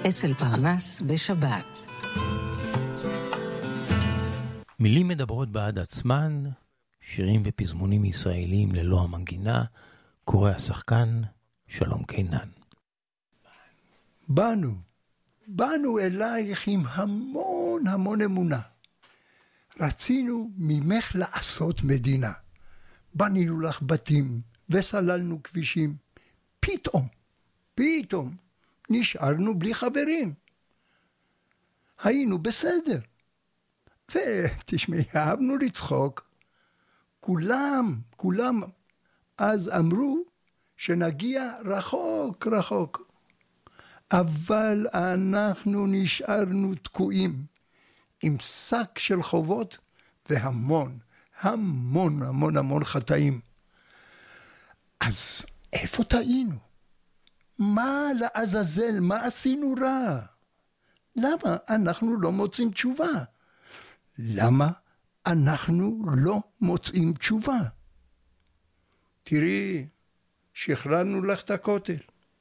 אצל פרנס בשבת. מילים מדברות בעד עצמן, שירים ופזמונים ישראלים ללא המנגינה, קורא השחקן שלום קינן. באנו אלייך עם המון אמונה. רצינו ממך לעשות מדינה. בנינו לך בתים וסללנו כבישים. פתאום נשארנו בלי חברים. היינו בסדר. ותשמעי, אהבנו לצחוק. כולם אז אמרו שנגיע רחוק. אבל אנחנו נשארנו תקועים עם שק של חובות והמון חטאים. אז איפה טעינו? מה לעזאזל? מה עשינו רע? למה אנחנו לא מוצאים תשובה? תראי, שחררנו לך את הכותל.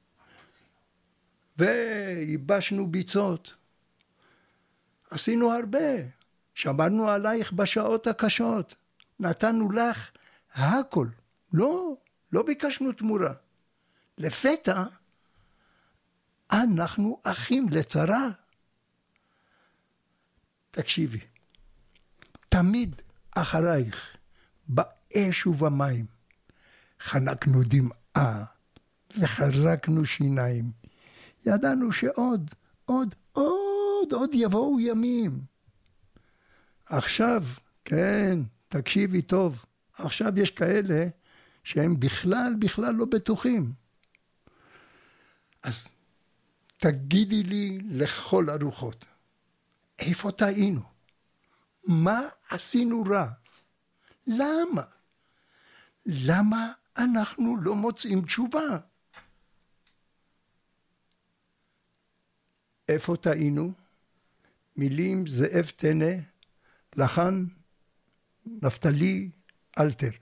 וייבשנו ביצות. עשינו הרבה. שמרנו עלייך בשעות הקשות. נתנו לך הכל. לא ביקשנו תמורה. לפתע, אנחנו אחים לצרה. תקשיבי. תמיד אחרייך, באש ובמים, חנקנו דמעה וחרקנו שיניים. ידענו שעוד יבואו ימים. עכשיו, כן, תקשיבי טוב, עכשיו יש כאלה שהם בכלל לא בטוחים. אז תגידי לי לכל הרוחות, איפה טעינו? מה עשינו רע? למה אנחנו לא מוצאים תשובה? איפה טעינו? מילים זאב טנא, לחן נפתלי אלתר.